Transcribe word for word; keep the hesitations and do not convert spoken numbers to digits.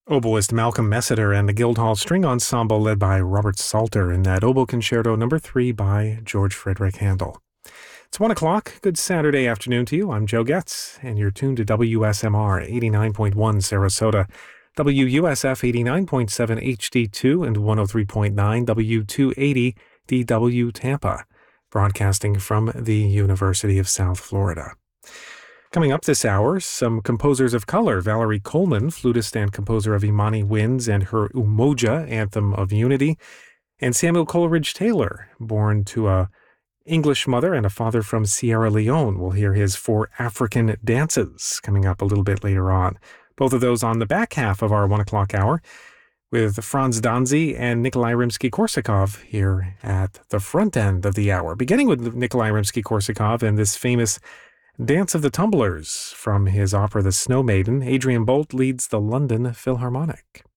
Oboist Malcolm Messiter and the Guildhall String Ensemble led by Robert Salter in that Oboe Concerto number three by George Frederick Handel. It's one o'clock. Good Saturday afternoon to you. I'm Joe Getz, and you're tuned to W S M R eighty-nine point one Sarasota, W U S F eighty-nine point seven H D two, and one oh three point nine W two eighty D W Tampa, broadcasting from the University of South Florida. Coming up this hour, some composers of color. Valerie Coleman, flutist and composer of Imani Winds and her Umoja, Anthem of Unity, and Samuel Coleridge Taylor, born to a English mother and a father from Sierra Leone. We'll hear his Four African Dances coming up a little bit later on. Both of those on the back half of our one o'clock hour, with Franz Danzi and Nikolai Rimsky-Korsakov here at the front end of the hour. Beginning with Nikolai Rimsky-Korsakov and this famous Dance of the Tumblers from his opera The Snow Maiden. Adrian Bolt leads the London Philharmonic.